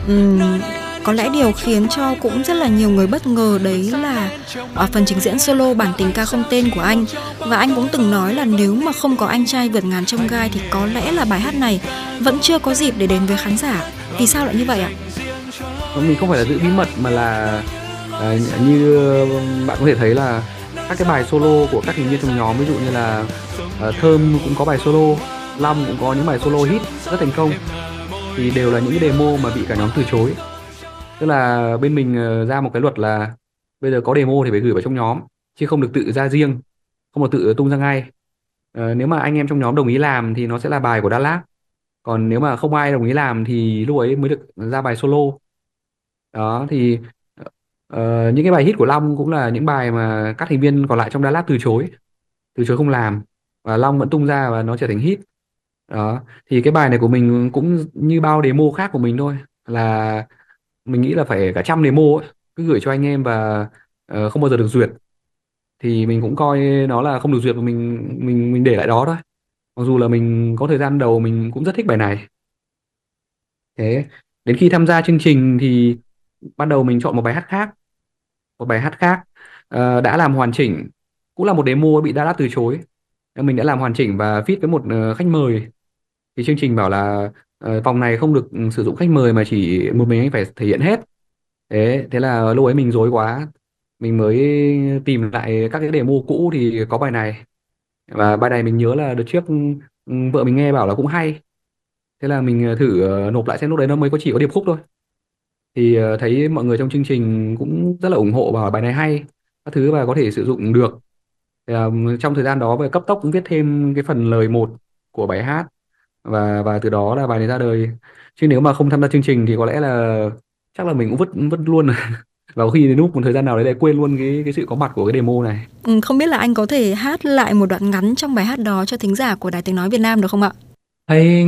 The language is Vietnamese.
Ừm, có lẽ điều khiến cho cũng rất là nhiều người bất ngờ đấy là ở phần trình diễn solo bản tình ca không tên của anh. Và anh cũng từng nói là nếu mà không có Anh trai vượt ngàn chông gai thì có lẽ là bài hát này vẫn chưa có dịp để đến với khán giả. Vì sao lại như vậy ạ? Mình không phải là giữ bí mật mà là như bạn có thể thấy là các cái bài solo của các thành viên trong nhóm, ví dụ như là Thơm cũng có bài solo, Long cũng có những bài solo hit rất thành công, thì đều là những cái demo mà bị cả nhóm từ chối. Tức là bên mình ra một cái luật là bây giờ có demo thì phải gửi vào trong nhóm, chứ không được tự ra riêng, không được tự tung ra ngay. Nếu mà anh em trong nhóm đồng ý làm thì nó sẽ là bài của Đà Lạt, còn nếu mà không ai đồng ý làm thì lúc ấy mới được ra bài solo. Đó thì những cái bài hit của Long cũng là những bài mà các thành viên còn lại trong Đà Lạt từ chối không làm, và Long vẫn tung ra và nó trở thành hit. Đó thì cái bài này của mình cũng như bao demo khác của mình thôi, là mình nghĩ là phải cả trăm demo ấy, cứ gửi cho anh em và không bao giờ được duyệt, thì mình cũng coi nó là không được duyệt và mình để lại đó thôi, mặc dù là mình có thời gian đầu mình cũng rất thích bài này. Thế đến khi tham gia chương trình thì ban đầu mình chọn một bài hát khác đã làm hoàn chỉnh, cũng là một demo bị Đà Lạt từ chối. Mình đã làm hoàn chỉnh và feat với một khách mời, thì chương trình bảo là vòng này không được sử dụng khách mời mà chỉ một mình anh phải thể hiện hết. Thế là lúc ấy mình rối quá, mình mới tìm lại các cái demo cũ thì có bài này, và bài này mình nhớ là đợt trước vợ mình nghe bảo là cũng hay. Thế là mình thử nộp lại xem, lúc đấy nó mới chỉ có điệp khúc thôi, thì thấy mọi người trong chương trình cũng rất là ủng hộ, bảo bài này hay các thứ và có thể sử dụng được. Thì, trong thời gian đó về cấp tốc cũng viết thêm cái phần lời một của bài hát, và từ đó là bài này ra đời. Chứ nếu mà không tham gia chương trình thì có lẽ là chắc là mình cũng vứt vứt luôn và có khi đến lúc một thời gian nào đấy lại quên luôn cái sự có mặt của cái demo này. Không biết là anh có thể hát lại một đoạn ngắn trong bài hát đó cho thính giả của Đài Tiếng Nói Việt Nam được không ạ? Hay